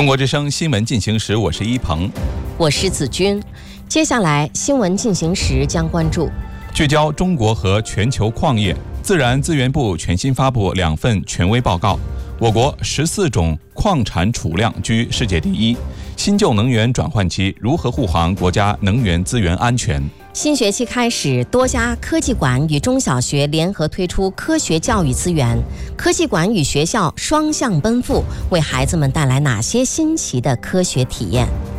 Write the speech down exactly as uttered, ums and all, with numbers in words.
中国之声新闻进行时，我是一鹏， 我是子君。接下来新闻进行时将关注： 聚焦中国和全球矿业，自然资源部全新发布两份权威报告，我国十四种矿产储量居世界第一。新旧能源转换期如何护航国家能源资源安全？ 新学期开始，多家科技馆与中小学联合推出科学教育资源，科技馆与学校双向奔赴，为孩子们带来哪些新奇的科学体验？